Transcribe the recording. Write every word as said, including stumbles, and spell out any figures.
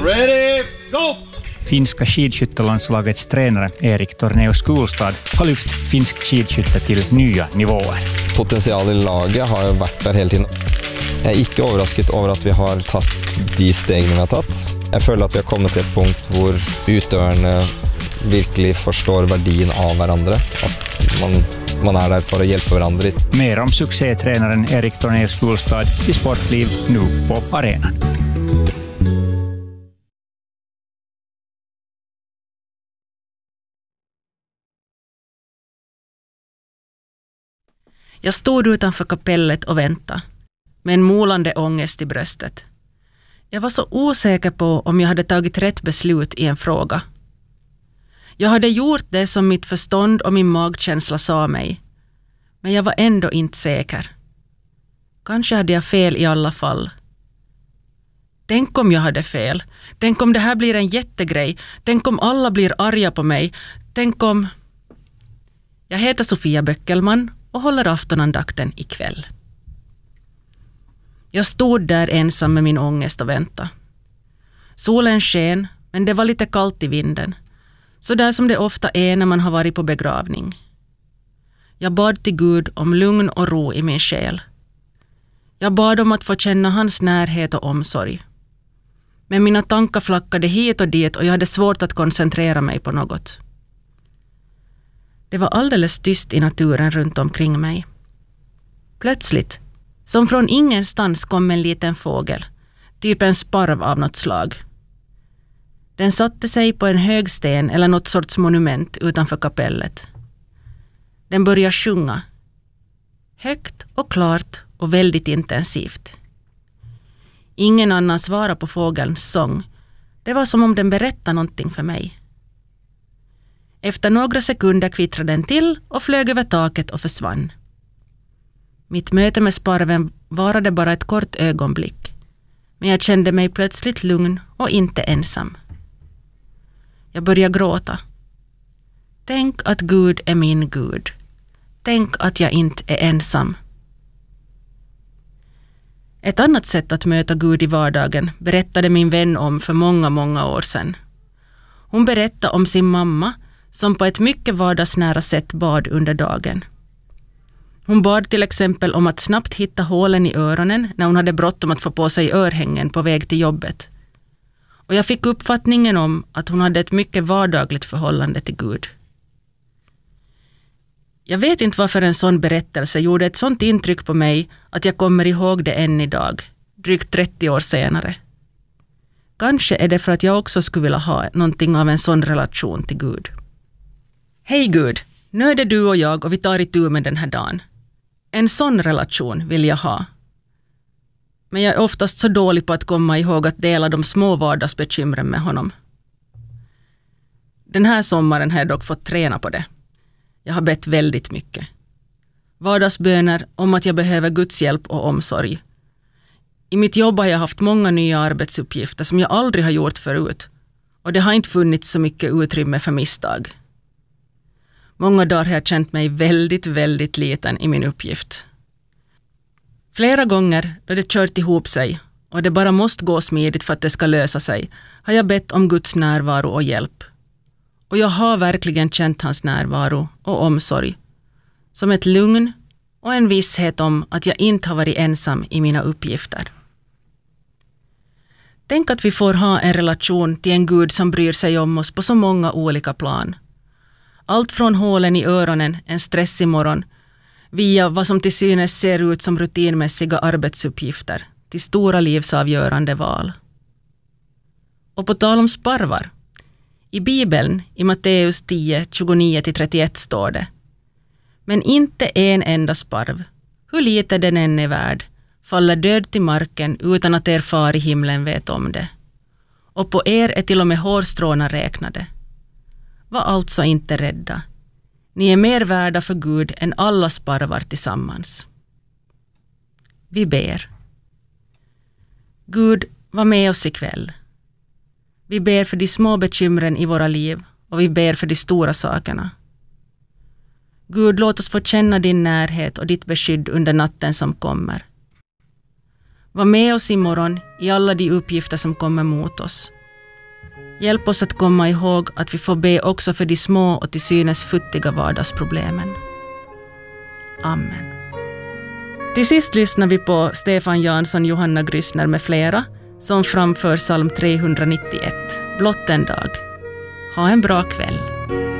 Ready, go! Finska skidskyttelandslagets tränare Erik Tornéus Skulstad har lyft finsk skidskytte till nya nivåer. Potential i laget har ju varit där hela tiden. Jag är inte överraskad över att vi har tagit de steg vi har tagit. Jag känner att vi har kommit till ett punkt där utøvarna verkligen förstår värdet av varandra. Att man, man är där för att hjälpa varandra. Mer om succétränaren Erik Tornéus Skulstad i Sportliv nu på arenan. Jag stod utanför kapellet och väntade, med en molande ångest i bröstet. Jag var så osäker på om jag hade tagit rätt beslut i en fråga. Jag hade gjort det som mitt förstånd och min magkänsla sa mig, men jag var ändå inte säker. Kanske hade jag fel i alla fall. Tänk om jag hade fel. Tänk om det här blir en jättegrej. Tänk om alla blir arga på mig. Tänk om... Jag heter Sofia Böckelman och håller aftonandakten ikväll. Jag stod där ensam med min ångest och väntade. Solen sken, men det var lite kallt i vinden. Så där som det ofta är när man har varit på begravning. Jag bad till Gud om lugn och ro i min själ. Jag bad om att få känna hans närhet och omsorg. Men mina tankar flackade hit och dit och jag hade svårt att koncentrera mig på något. Det var alldeles tyst i naturen runt omkring mig. Plötsligt, som från ingenstans, kom en liten fågel, typ en sparv av något slag. Den satte sig på en hög sten eller något sorts monument utanför kapellet. Den började sjunga. Högt och klart och väldigt intensivt. Ingen annan svarade på fågelns sång. Det var som om den berättade någonting för mig. Efter några sekunder kvittrade den till och flög över taket och försvann. Mitt möte med sparven varade bara ett kort ögonblick, men jag kände mig plötsligt lugn och inte ensam. Jag började gråta. Tänk att Gud är min Gud. Tänk att jag inte är ensam. Ett annat sätt att möta Gud i vardagen berättade min vän om för många, många år sedan. Hon berättade om sin mamma som på ett mycket vardagsnära sätt bad under dagen. Hon bad till exempel om att snabbt hitta hålen i öronen när hon hade bråttom att få på sig örhängen på väg till jobbet. Och jag fick uppfattningen om att hon hade ett mycket vardagligt förhållande till Gud. Jag vet inte varför en sån berättelse gjorde ett sånt intryck på mig att jag kommer ihåg det än idag, drygt trettio år senare. Kanske är det för att jag också skulle vilja ha någonting av en sån relation till Gud. Hej Gud, nu är det du och jag och vi tar itu med den här dagen. En sån relation vill jag ha. Men jag är oftast så dålig på att komma ihåg att dela de små vardagsbekymren med honom. Den här sommaren har jag dock fått träna på det. Jag har bett väldigt mycket. Vardagsböner om att jag behöver Guds hjälp och omsorg. I mitt jobb har jag haft många nya arbetsuppgifter som jag aldrig har gjort förut. Och det har inte funnits så mycket utrymme för misstag. Många dagar har jag känt mig väldigt, väldigt liten i min uppgift. Flera gånger då det kört ihop sig och det bara måste gå smidigt för att det ska lösa sig har jag bett om Guds närvaro och hjälp. Och jag har verkligen känt hans närvaro och omsorg som ett lugn och en visshet om att jag inte har varit ensam i mina uppgifter. Tänk att vi får ha en relation till en Gud som bryr sig om oss på så många olika plan. Allt från hålen i öronen en stressig morgon via vad som till synes ser ut som rutinmässiga arbetsuppgifter till stora livsavgörande val. Och på tal om sparvar. I Bibeln i Matteus tio, tjugonio till trettioett står det: men inte en enda sparv, hur lite den än är värd, faller död till marken utan att er far i himlen vet om det. Och på er är till och med hårstråna räknade. Var alltså inte rädda. Ni är mer värda för Gud än alla sparvar tillsammans. Vi ber. Gud, var med oss ikväll. Vi ber för de små bekymren i våra liv och vi ber för de stora sakerna. Gud, låt oss få känna din närhet och ditt beskydd under natten som kommer. Var med oss imorgon i alla de uppgifter som kommer mot oss. Hjälp oss att komma ihåg att vi får be också för de små och till synes futtiga vardagsproblemen. Amen. Till sist lyssnar vi på Stefan Jansson, Johanna Grüssner med flera som framför psalm trehundranittioett, Blott en dag. Ha en bra kväll.